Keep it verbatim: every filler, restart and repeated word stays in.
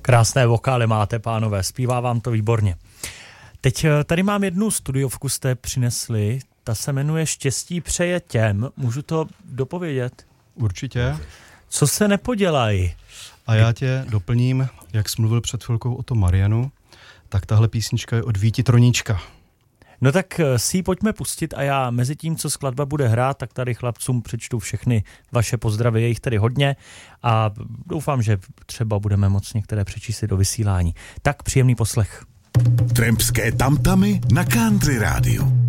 Krásné vokály máte, pánové, zpívá vám to výborně. Teď tady mám jednu studiovku, jste přinesli, ta se jmenuje Štěstí přeje těm, můžu to dopovědět? Určitě. Co se nepodělají? A já tě doplním, jak jsi mluvil před chvilkou o tom Marianu, tak tahle písnička je od Víti Troníčka. No tak si ji pojďme pustit a já mezi tím, co skladba bude hrát, tak tady chlapcům přečtu všechny vaše pozdravy, je jich tady hodně a doufám, že třeba budeme moct některé přečíst do vysílání. Tak příjemný poslech. Trampské tamtamy na Country Rádiu.